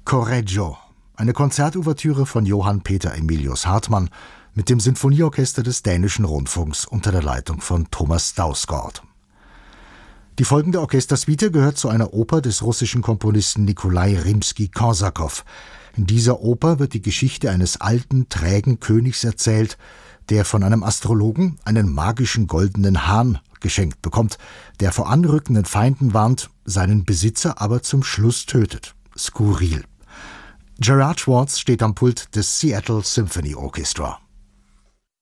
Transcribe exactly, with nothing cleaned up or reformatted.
Correggio, eine Konzertouvertüre von Johann Peter Emilius Hartmann mit dem Sinfonieorchester des Dänischen Rundfunks unter der Leitung von Thomas Dausgaard. Die folgende Orchestersuite gehört zu einer Oper des russischen Komponisten Nikolai Rimski-Korsakow. In dieser Oper wird die Geschichte eines alten, trägen Königs erzählt, der von einem Astrologen einen magischen goldenen Hahn geschenkt bekommt, der vor anrückenden Feinden warnt, seinen Besitzer aber zum Schluss tötet. Skurril. Gerard Schwartz steht am Pult des Seattle Symphony Orchestra.